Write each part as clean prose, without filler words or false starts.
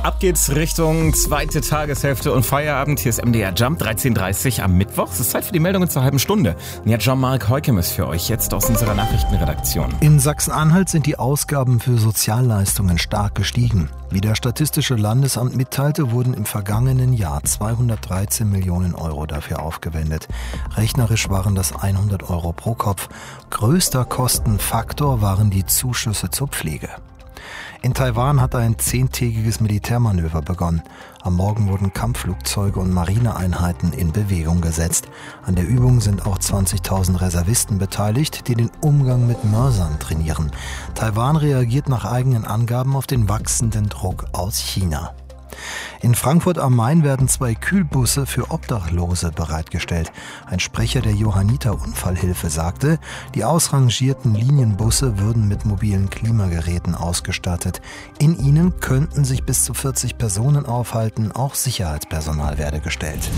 Ab geht's Richtung zweite Tageshälfte und Feierabend. Hier ist MDR Jump, 13.30 Uhr am Mittwoch. Es ist Zeit für die Meldungen zur halben Stunde. Und ja, Jean-Marc Heukem ist für euch jetzt aus unserer Nachrichtenredaktion. In Sachsen-Anhalt sind die Ausgaben für Sozialleistungen stark gestiegen. Wie das Statistische Landesamt mitteilte, wurden im vergangenen Jahr 213 Millionen Euro dafür aufgewendet. Rechnerisch waren das 100 Euro pro Kopf. Größter Kostenfaktor waren die Zuschüsse zur Pflege. In Taiwan hat ein 10-tägiges Militärmanöver begonnen. Am Morgen wurden Kampfflugzeuge und Marineeinheiten in Bewegung gesetzt. An der Übung sind auch 20.000 Reservisten beteiligt, die den Umgang mit Mörsern trainieren. Taiwan reagiert nach eigenen Angaben auf den wachsenden Druck aus China. In Frankfurt am Main werden 2 Kühlbusse für Obdachlose bereitgestellt. Ein Sprecher der Johanniter Unfallhilfe sagte, die ausrangierten Linienbusse würden mit mobilen Klimageräten ausgestattet. In ihnen könnten sich bis zu 40 Personen aufhalten, auch Sicherheitspersonal werde gestellt.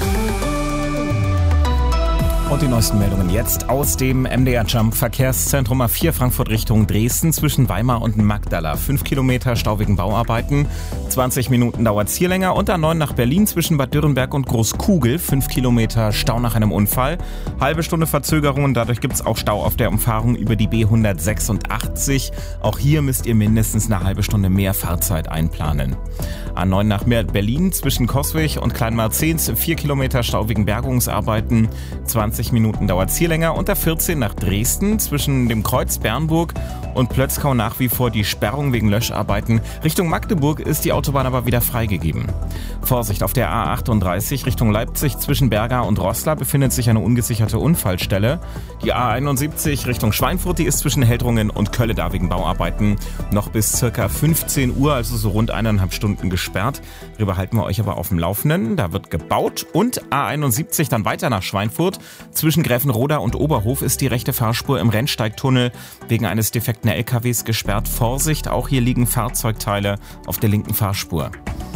Und die neuesten Meldungen jetzt aus dem MDR Jump Verkehrszentrum A4 Frankfurt Richtung Dresden zwischen Weimar und Magdala. 5 Kilometer Stau wegen Bauarbeiten, 20 Minuten dauert's hier länger. Und A9 nach Berlin zwischen Bad Dürrenberg und Großkugel, 5 Kilometer Stau nach einem Unfall. Halbe Stunde Verzögerung und dadurch gibt's auch Stau auf der Umfahrung über die B186. Auch hier müsst ihr mindestens eine halbe Stunde mehr Fahrzeit einplanen. A9 nach Berlin zwischen Coswig und Kleinmarzens, 4 Kilometer Stau wegen Bergungsarbeiten, 20 Minuten dauert es hier länger. Und A14 nach Dresden zwischen dem Kreuz Bernburg und Plötzkau nach wie vor die Sperrung wegen Löscharbeiten. Richtung Magdeburg ist die Autobahn aber wieder freigegeben. Vorsicht, auf der A38 Richtung Leipzig zwischen Berga und Roßla befindet sich eine ungesicherte Unfallstelle. Die A71 Richtung Schweinfurt, die ist zwischen Heldrungen und Kölle da wegen Bauarbeiten noch bis circa 15 Uhr, also so rund 1,5 Stunden gesperrt. Darüber halten wir euch aber auf dem Laufenden. Da wird gebaut. Und A71 dann weiter nach Schweinfurt. Zwischen Gräfenroda und Oberhof ist die rechte Fahrspur im Rennsteigtunnel wegen eines defekten LKWs gesperrt. Vorsicht, auch hier liegen Fahrzeugteile auf der linken Fahrspur.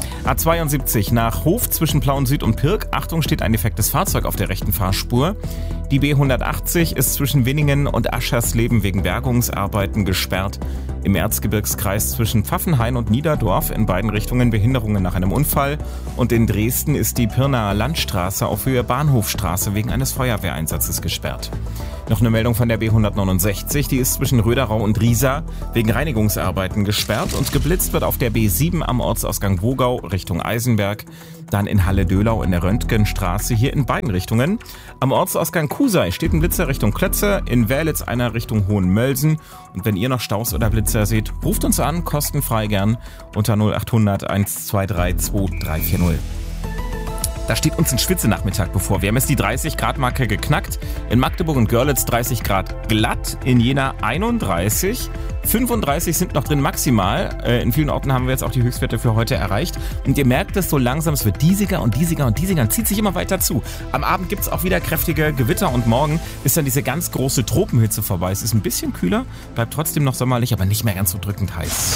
A72 nach Hof zwischen Plauen Süd und Pirk. Achtung, steht ein defektes Fahrzeug auf der rechten Fahrspur. Die B180 ist zwischen Winningen und Aschersleben wegen Bergungsarbeiten gesperrt. Im Erzgebirgskreis zwischen Pfaffenhain und Niederdorf in beiden Richtungen Behinderungen nach einem Unfall. Und in Dresden ist die Pirnaer Landstraße auf Höhe Bahnhofstraße wegen eines Feuerwehreinsatzes gesperrt. Noch eine Meldung von der B169, die ist zwischen Röderau und Riesa wegen Reinigungsarbeiten gesperrt und geblitzt wird auf der B7 am Ortsausgang Wogau Richtung Eisenberg, dann in Halle-Dölau in der Röntgenstraße, hier in beiden Richtungen. Am Ortsausgang Kusei steht ein Blitzer Richtung Klötze, in Wärlitz einer Richtung Hohenmölsen. Und wenn ihr noch Staus oder Blitzer seht, ruft uns an, kostenfrei gern unter 0800 123 2340. Da steht uns ein Schwitzenachmittag bevor. Wir haben jetzt die 30-Grad-Marke geknackt. In Magdeburg und Görlitz 30 Grad glatt. In Jena 31. 35 sind noch drin maximal. In vielen Orten haben wir jetzt auch die Höchstwerte für heute erreicht. Und ihr merkt es so langsam, es wird diesiger und diesiger und diesiger und zieht sich immer weiter zu. Am Abend gibt es auch wieder kräftige Gewitter und morgen ist dann diese ganz große Tropenhitze vorbei. Es ist ein bisschen kühler, bleibt trotzdem noch sommerlich, aber nicht mehr ganz so drückend heiß.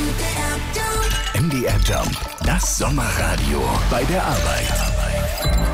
MDR Jump, das Sommerradio bei der Arbeit.